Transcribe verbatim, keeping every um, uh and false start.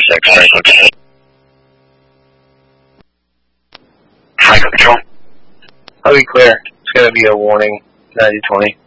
six. Okay. High control. I'll be clear. It's going to be a warning, ninety twenty.